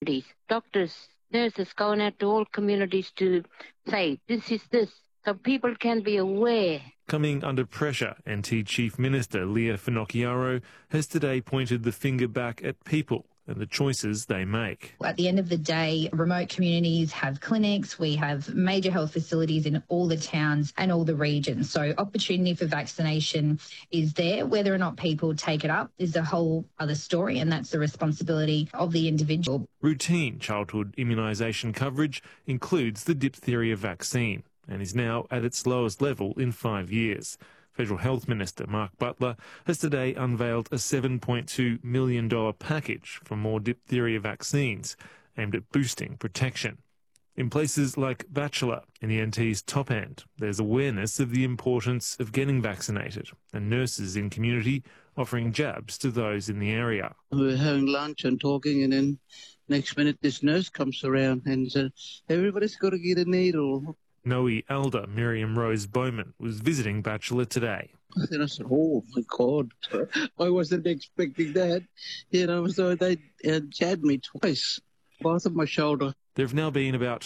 Doctors, nurses going out to all communities to say, this is this, so people can be aware. Coming under pressure, NT Chief Minister Leah Finocchiaro has today pointed the finger back at people and the choices they make. At the end of the day, remote communities have clinics, we have major health facilities in all the towns and all the regions. So opportunity for vaccination is there. Whether or not people take it up is a whole other story, and that's the responsibility of the individual. Routine childhood immunisation coverage includes the diphtheria vaccine and is now at its lowest level in 5 years. Federal Health Minister Mark Butler has today unveiled a $7.2 million package for more diphtheria vaccines aimed at boosting protection. In places like Bachelor, in the NT's top end, there's awareness of the importance of getting vaccinated, and nurses in community offering jabs to those in the area. We're having lunch and talking, and then next minute this nurse comes around and says, everybody's got to get a needle. NOE elder Miriam Rose Bowman was visiting Bachelor today. Then I said, oh my God, I wasn't expecting that. So they jabbed me twice, both of my shoulder. There have now been about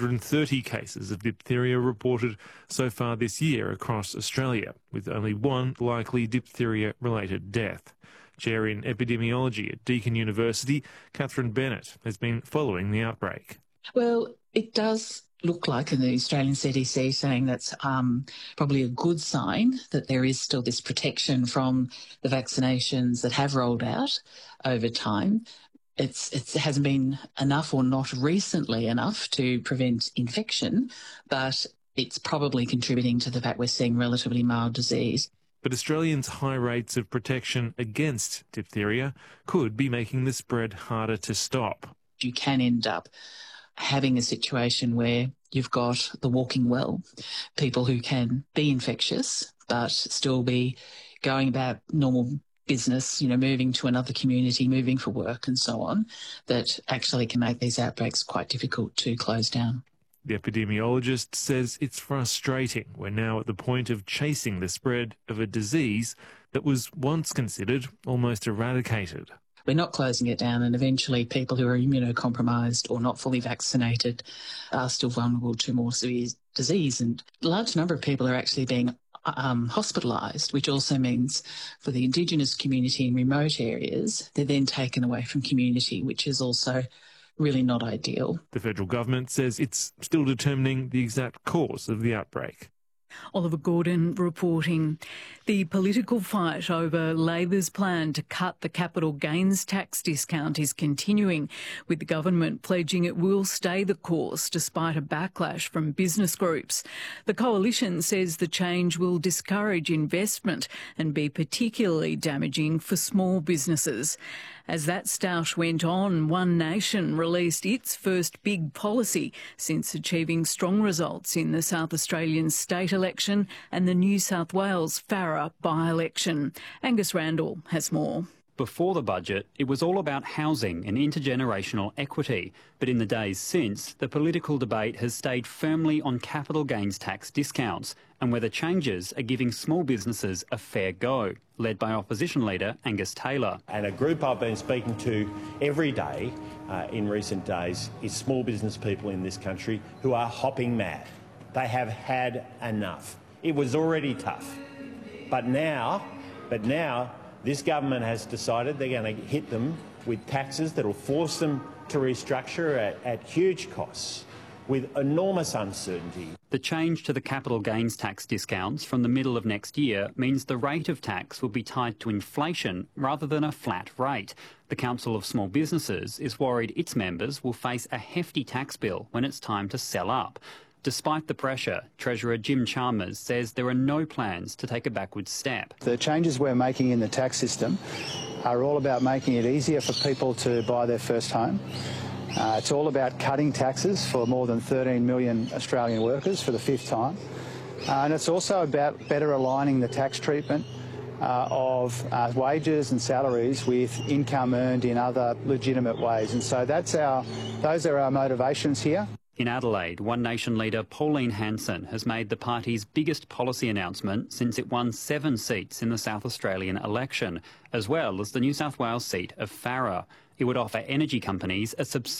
230 cases of diphtheria reported so far this year across Australia, with only one likely diphtheria-related death. Chair in epidemiology at Deakin University, Catherine Bennett, has been following the outbreak. Well, it does look like, in the Australian CDC saying that's probably a good sign that there is still this protection from the vaccinations that have rolled out over time. It hasn't been enough, or not recently enough, to prevent infection, but it's probably contributing to the fact we're seeing relatively mild disease. But Australians' high rates of protection against diphtheria could be making the spread harder to stop. You can end up having a situation where you've got the walking well, people who can be infectious but still be going about normal business, moving to another community, moving for work and so on, that actually can make these outbreaks quite difficult to close down. The epidemiologist says it's frustrating. We're now at the point of chasing the spread of a disease that was once considered almost eradicated. We're not closing it down, and eventually people who are immunocompromised or not fully vaccinated are still vulnerable to more severe disease. And a large number of people are actually being hospitalised, which also means for the Indigenous community in remote areas, they're then taken away from community, which is also really not ideal. The federal government says it's still determining the exact cause of the outbreak. Oliver Gordon reporting. The political fight over Labor's plan to cut the capital gains tax discount is continuing, with the government pledging it will stay the course despite a backlash from business groups. The coalition says the change will discourage investment and be particularly damaging for small businesses. As that stoush went on, One Nation released its first big policy since achieving strong results in the South Australian state election and the New South Wales Farrer by-election. Angus Randall has more. Before the budget, it was all about housing and intergenerational equity. But in the days since, the political debate has stayed firmly on capital gains tax discounts and whether changes are giving small businesses a fair go, led by opposition leader Angus Taylor. And a group I've been speaking to every day in recent days is small business people in this country who are hopping mad. They have had enough. It was already tough. But now this government has decided they're going to hit them with taxes that will force them to restructure at huge costs with enormous uncertainty. The change to the capital gains tax discounts from the middle of next year means the rate of tax will be tied to inflation rather than a flat rate. The Council of Small Businesses is worried its members will face a hefty tax bill when it's time to sell up. Despite the pressure, Treasurer Jim Chalmers says there are no plans to take a backward step. The changes we're making in the tax system are all about making it easier for people to buy their first home. It's all about cutting taxes for more than 13 million Australian workers for the fifth time. And it's also about better aligning the tax treatment of wages and salaries with income earned in other legitimate ways. And so those are our motivations here. In Adelaide, One Nation leader Pauline Hanson has made the party's biggest policy announcement since it won 7 seats in the South Australian election, as well as the New South Wales seat of Farrer. It would offer energy companies a